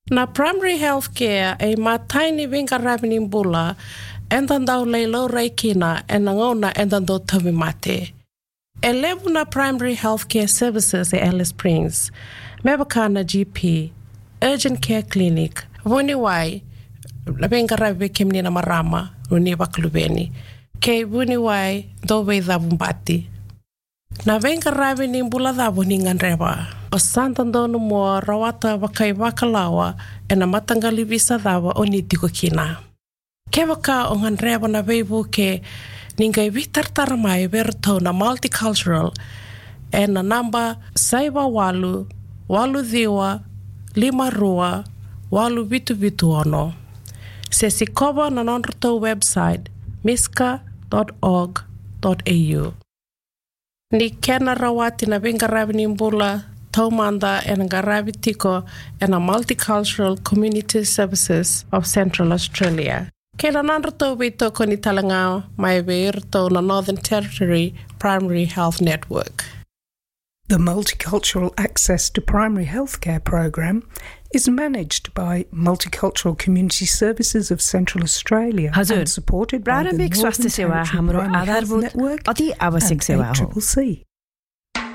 Na primary health care ay mataini vinga ravening bula endandau leilo reikina enangona endando tamimate. Elevu na primary health care services e Alice Springs, mebakana GP, urgent care clinic, vuniwai, vinga rave kemni na marama, runi baklubeni, ke vuniwai dowe dhavumbati. Na venga rave ni mbula dhavo ni nganreba. O santandonu mua rawata wakai wakalawa e na matangali visa dhavo o ni tiko kina. Ke waka o nganreba na veivu ke ningai vitartara mai verto na multicultural e na namba saiva walu, walu dhiwa, 5 walu vitu ono. Se sikova na nonroto website miska.org.au. Ni kena rawati na vinga ravi mbula taumanda e ngaravi tiko e na Multicultural Community Services of Central Australia. Kena nanroto vito ko ni talangao mai veirto na Northern Territory Primary Health Network. The Multicultural Access to Primary Healthcare program is managed by Multicultural Community Services of Central Australia and supported by the Northern Territory Primary Health Network and ACCC.